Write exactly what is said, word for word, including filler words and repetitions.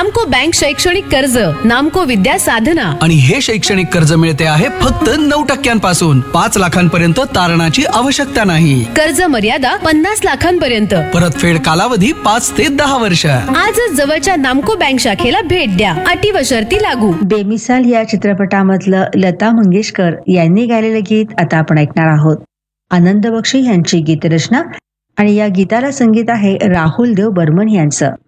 नामको बँक शैक्षणिक कर्ज, नामको विद्या साधना. आणि हे शैक्षणिक कर्ज मिळते आहे फक्त नऊ टक्क्यांपासून. पाच लाखांपर्यंत तारणाची आवश्यकता नाही. कर्ज मर्यादा पन्नास लाखांपर्यंत. परतफेड कालावधी पाच ते दहा वर्ष. आजच जवळच्या नामको बँक शाखेला भेट द्या. अटी व शर्ती लागू. बेमिसाल या चित्रपटामधलं लता मंगेशकर यांनी गायलेलं गीत आता आपण ऐकणार आहोत. आनंद बक्षी यांची गीतरचना आणि या गीताला संगीत आहे राहुल देव बर्मन यांचं.